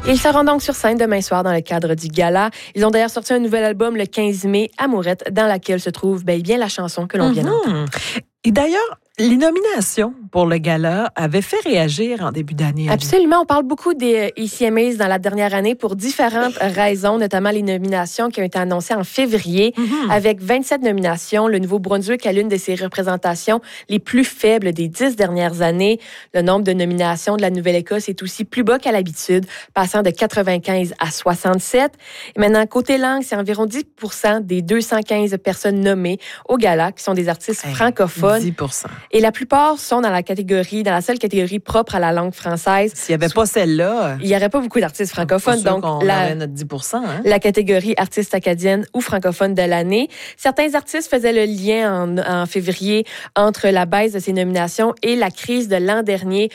Ils seront donc sur scène demain soir dans le cadre du gala. Ils ont d'ailleurs sorti un nouvel album le 15 mai, Amourette, dans laquelle se trouve bien la chanson que l'on vient d'entendre. Et d'ailleurs, les nominations pour le gala avaient fait réagir en début d'année. Absolument. On parle beaucoup des ECMAs dans la dernière année pour différentes raisons, notamment les nominations qui ont été annoncées en février. Avec 27 nominations, le Nouveau-Brunswick a l'une de ses représentations les plus faibles des 10 dernières années. Le nombre de nominations de la Nouvelle-Écosse est aussi plus bas qu'à l'habitude, passant de 95 à 67. Et maintenant, côté langue, c'est environ 10% des 215 personnes nommées au gala qui sont des artistes francophones. 10%. Et la plupart sont dans la seule catégorie propre à la langue française. S'il n'y avait pas celle-là, il n'y aurait pas beaucoup d'artistes francophones. Donc, on aurait notre 10%. La catégorie artiste acadienne ou francophone de l'année. Certains artistes faisaient le lien en février entre la baisse de ces nominations et la crise de l'an dernier.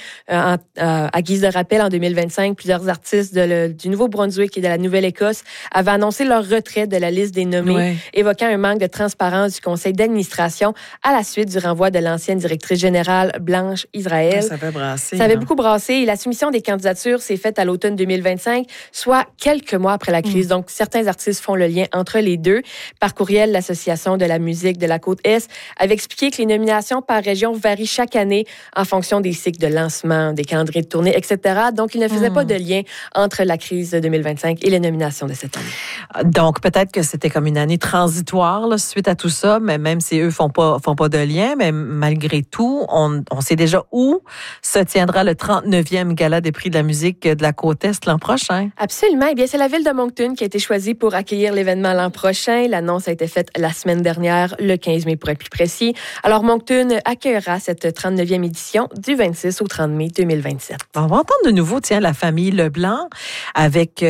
À guise de rappel, en 2025, plusieurs artistes du Nouveau-Brunswick et de la Nouvelle-Écosse avaient annoncé leur retrait de la liste des nommés, évoquant un manque de transparence du conseil d'administration à la suite du renvoi de l'ancienne directrice générale Blanche Israël. Ça fait brasser. Ça avait beaucoup brassé. Et la soumission des candidatures s'est faite à l'automne 2025, soit quelques mois après la crise. Donc, certains artistes font le lien entre les deux. Par courriel, l'Association de la musique de la Côte-Est avait expliqué que les nominations par région varient chaque année en fonction des cycles de lancement, des calendriers de tournée, etc. Donc, il ne faisait pas de lien entre la crise de 2025 et les nominations de cette année. Donc, peut-être que c'était comme une année transitoire là, suite à tout ça, mais même si eux font pas de lien, mais malgré tout, on sait déjà où se tiendra le 39e Gala des prix de la musique de la Côte-Est l'an prochain. Absolument. Eh bien, c'est la ville de Moncton qui a été choisie pour accueillir l'événement l'an prochain. L'annonce a été faite la semaine dernière, le 15 mai pour être plus précis. Alors, Moncton accueillera cette 39e édition du 26 au 30 mai 2027. On va entendre de nouveau, la famille Leblanc avec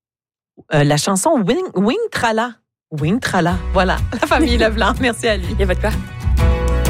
la chanson Wing Trala. Wing Trala. Voilà, la famille Leblanc. Merci à lui. Il y a votre quoi?